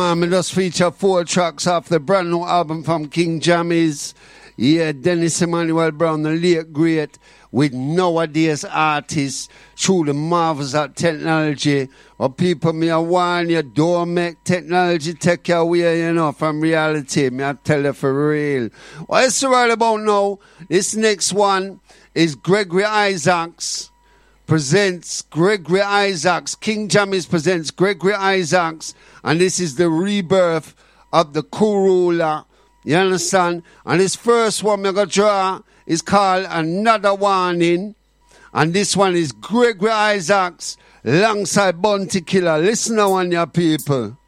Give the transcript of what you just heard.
I just feature 4 tracks off the brand new album from King Jammies. Yeah, Dennis Emmanuel Brown, the late great, with nowadays artists through the marvels of technology. But people, me I warn you, don't make technology take you away, you know, from reality. Me I tell you for real. What it's right about now, this next one is Gregory Isaacs. Presents Gregory Isaacs. King Jammies presents Gregory Isaacs. And this is the rebirth of the Kurula. You understand? And this first one I'm going to draw is called Another Warning. And this one is Gregory Isaacs alongside Bounty Killer. Listen now on your people.